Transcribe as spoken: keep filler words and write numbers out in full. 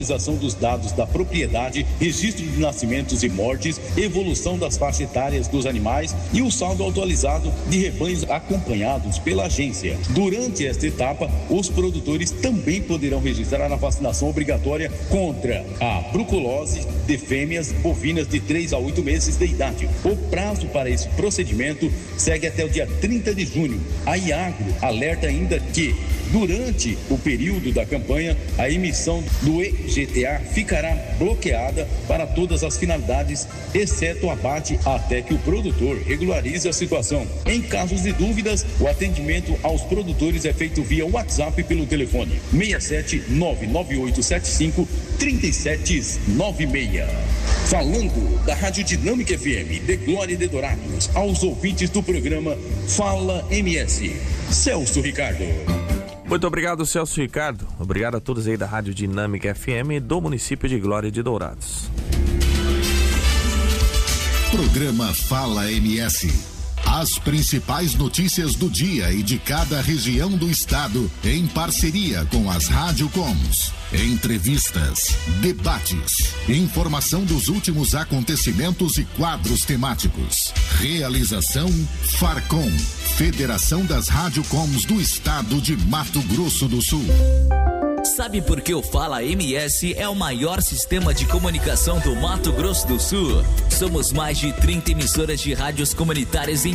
atualização dos dados da propriedade, registro de nascimentos e mortes, evolução das faixas etárias dos animais e o saldo atualizado de rebanhos acompanhados pela agência. Durante esta etapa, os produtores também poderão registrar a vacinação obrigatória contra a brucelose de fêmeas bovinas de três a oito meses de idade. O prazo para esse procedimento segue até o dia trinta de junho. A Iagro alerta ainda que, durante o período da campanha, a emissão do E G T A ficará bloqueada para todas as finalidades, exceto o abate, até que o produtor regularize a situação. Em casos de dúvidas, o atendimento aos produtores é feito via WhatsApp pelo telefone seis sete nove nove oito sete cinco três sete nove seis. Falando da Rádio Dinâmica F M de Glória de Dourados, aos ouvintes do programa Fala M S, Celso Ricardo. Muito obrigado, Celso Ricardo. Obrigado a todos aí da Rádio Dinâmica F M do município de Glória de Dourados. Programa Fala M S. As principais notícias do dia e de cada região do estado, em parceria com as Rádio Coms. Entrevistas, debates, informação dos últimos acontecimentos e quadros temáticos. Realização Farcom, Federação das Rádio Coms do Estado de Mato Grosso do Sul. Sabe por que o Fala M S é o maior sistema de comunicação do Mato Grosso do Sul? Somos mais de trinta emissoras de rádios comunitárias em